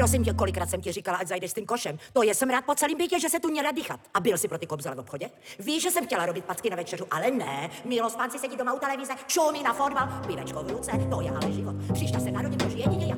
Prosím tě, kolikrát jsem ti říkala, ať zajdeš s tím košem. To je, jsem rád po celém bytě, že se tu měla dýchat. A byl jsi pro ty kobzele v obchodě? Víš, že jsem chtěla robit packy na večeřu, ale ne. Miloš pán si sedí doma u televize, šumí na fotbal, pivečko v ruce, to je ale život. Příště se narodím už jedině jak